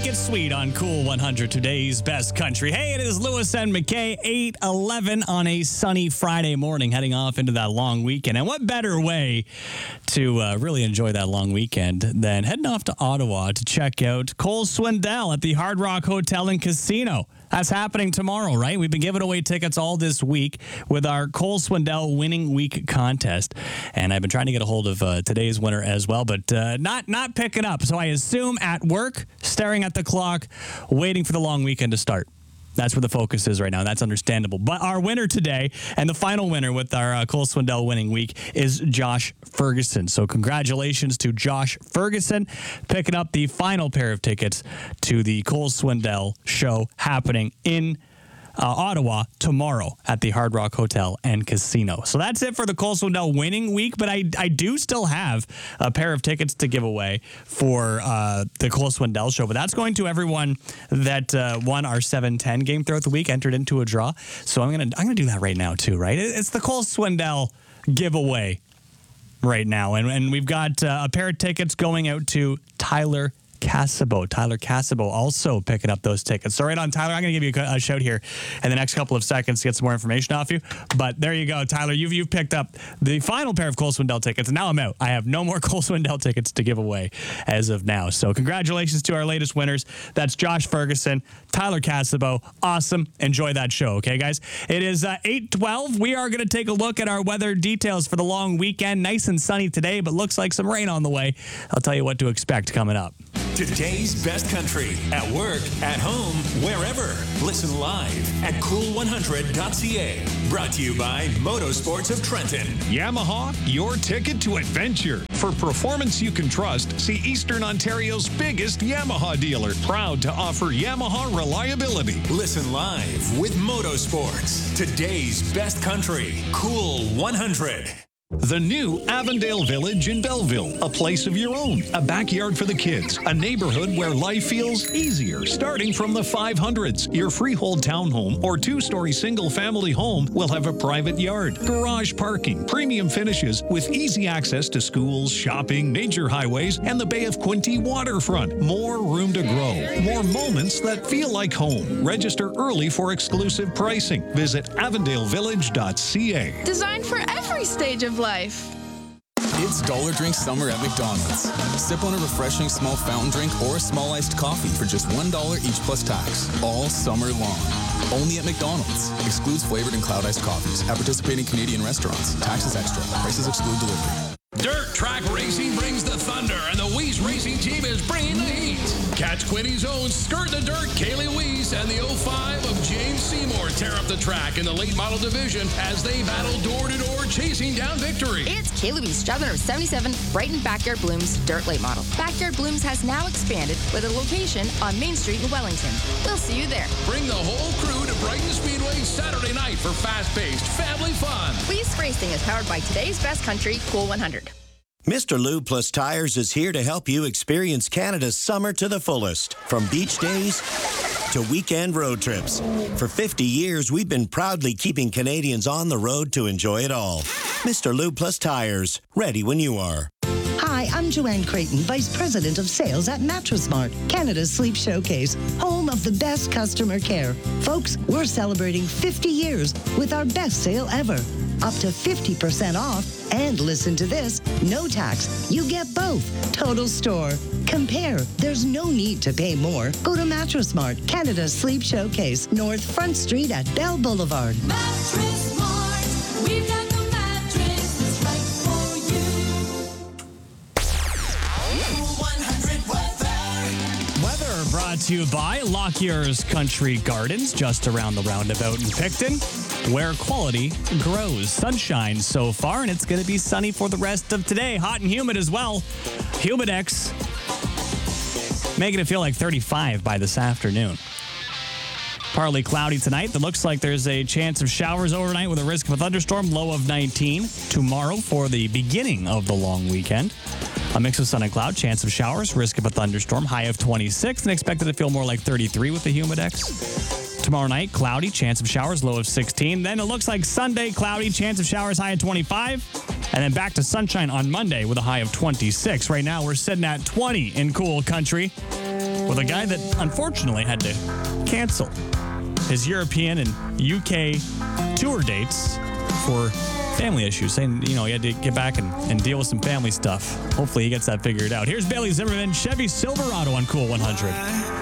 Make It Sweet on Cool 100, today's best country. Hey, it is Lewis and McKay, 8:11 on a sunny Friday morning, heading off into that long weekend. And what better way to really enjoy that long weekend than heading off to Ottawa to check out Cole Swindell at the Hard Rock Hotel and Casino. That's happening tomorrow, right? We've been giving away tickets all this week with our Cole Swindell Winning Week contest. And I've been trying to get a hold of today's winner as well, but not picking up. So I assume at work, staring at the clock, waiting for the long weekend to start. That's where the focus is right now. That's understandable. But our winner today, and the final winner with our Cole Swindell Winning Week, is Josh Ferguson. So congratulations to Josh Ferguson picking up the final pair of tickets to the Cole Swindell show happening in Ottawa tomorrow at the Hard Rock Hotel and Casino. So that's it for the Cole Swindell Winning Week, but I do still have a pair of tickets to give away for the Cole Swindell show, but that's going to everyone that won our 7-10 game throughout the week, entered into a draw. So I'm gonna do that right now too, right? It's the Cole Swindell giveaway right now, and we've got a pair of tickets going out to Tyler Casabo. Tyler Casabo also picking up those tickets. So right on, Tyler, I'm going to give you a shout here in the next couple of seconds to get some more information off you. But there you go, Tyler. You've picked up the final pair of Cole Swindell tickets, and now I'm out. I have no more Cole Swindell tickets to give away as of now. So congratulations to our latest winners. That's Josh Ferguson, Tyler Casabo. Awesome. Enjoy that show, okay, guys? It is 8:12. We are going to take a look at our weather details for the long weekend. Nice and sunny today, but looks like some rain on the way. I'll tell you what to expect coming up. Today's best country, at work, at home, wherever. Listen live at cool100.ca. Brought to you by Motorsports of Trenton. Yamaha, your ticket to adventure. For performance you can trust, see Eastern Ontario's biggest Yamaha dealer. Proud to offer Yamaha reliability. Listen live with Motorsports. Today's best country, Cool 100. The new Avondale Village in Belleville, a place of your own, a backyard for the kids, a neighborhood where life feels easier, starting from the 500s. Your freehold townhome or two-story single-family home will have a private yard, garage parking, premium finishes with easy access to schools, shopping, major highways, and the Bay of Quinte waterfront. More room to grow, more moments that feel like home. Register early for exclusive pricing. Visit avondalevillage.ca. Designed for every stage of life. It's Dollar Drink Summer at McDonald's. Sip on a refreshing small fountain drink or a small iced coffee for just $1 each plus tax, all summer long. Only at McDonald's. Excludes flavored and cloud iced coffees at participating Canadian restaurants. Taxes extra. Prices exclude delivery. Dirt Track Racing brings the thunder, and the Weiss Racing Team is bringing the heat. Catch Quinny's own Skirt the Dirt, Kaylee Weiss, and the 05 of James Seymour tear up the track in the late model division as they battle door-to-door, chasing down victory. It's Kaylee Weiss, driver number 77, Brighton Backyard Blooms Dirt Late Model. Backyard Blooms has now expanded with a location on Main Street in Wellington. We'll see you there. Bring the whole crew to Brighton Speedway Saturday night for fast-paced family fun. Weiss Racing is powered by today's best country, Cool 100. Mr. Lube Plus Tires is here to help you experience Canada's summer to the fullest. From beach days to weekend road trips. For 50 years, we've been proudly keeping Canadians on the road to enjoy it all. Mr. Lube Plus Tires, ready when you are. Hi, I'm Joanne Creighton, Vice President of Sales at Mattress Mart, Canada's sleep showcase, home of the best customer care. Folks, we're celebrating 50 years with our best sale ever. Up to 50% off, and listen to this, no tax. You get both. Total store. Compare. There's no need to pay more. Go to Mattress Mart, Canada's sleep showcase, North Front Street at Bell Boulevard. Mattress Mart. We've got the mattress that's right for you. 100 weather. Weather brought to you by Lockyer's Country Gardens, just around the roundabout in Picton, where quality grows. Sunshine so far, and it's going to be sunny for the rest of today. Hot and humid as well. Humidex making it feel like 35 by this afternoon. Partly cloudy tonight. It looks like there's a chance of showers overnight with a risk of a thunderstorm, low of 19. Tomorrow for the beginning of the long weekend. A mix of sun and cloud, chance of showers, risk of a thunderstorm, high of 26, and expected to feel more like 33 with the Humidex. Tomorrow night, cloudy, chance of showers, low of 16. Then it looks like Sunday, cloudy, chance of showers, high of 25. And then back to sunshine on Monday with a high of 26. Right now, we're sitting at 20 in cool country. with a guy that unfortunately had to cancel his European and UK tour dates for family issues, saying, he had to get back and deal with some family stuff. Hopefully he gets that figured out. Here's Bailey Zimmerman, Chevy Silverado on Cool 100.